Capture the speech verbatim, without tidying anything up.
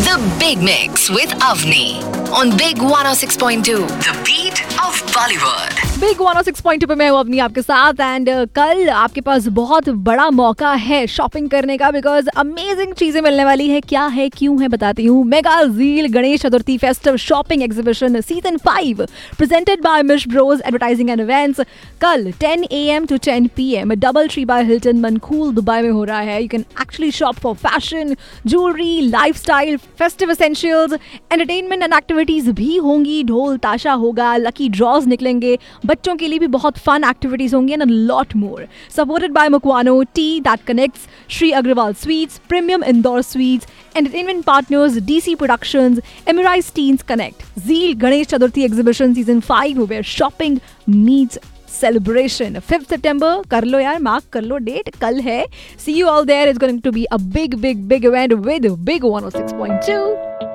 The Big Mix with Avni on Big one oh six point two. The beat of Bollywood. Big one O six point two पे मैं हूँ अपनी आपके साथ and uh, कल आपके पास बहुत बड़ा मौका है शॉपिंग करने का बिकॉज अमेजिंग चीजें मिलने वाली है. क्या है क्यों है बताती हूँ. Mega zeal Ganesh Chaturthi festive shopping exhibition season five presented by मिश Broz advertising and events कल ten A M to ten P M double tree by Hilton Mankhool Dubai में हो रहा है. You can actually shop for fashion, jewellery, lifestyle, festive essentials, entertainment and activities भी होंगी. ढोल ताशा होगा, लकी ड्रॉज निकलेंगे, बच्चों के लिए भी बहुत फन एक्टिविटीज होंगी and a lot more. Supported by मुक्वानो, T that connects, Shri Agarwal sweets, premium Indore sweets, entertainment partners, DC productions, एमराइज teens connect. Zeal Ganesh Chaturthi exhibition season five where shopping meets celebration. Fifth सितंबर कर लो यार, mark कर लो डेट, कल है. See you all there. It's going to be a big big big event with Big one oh six point two.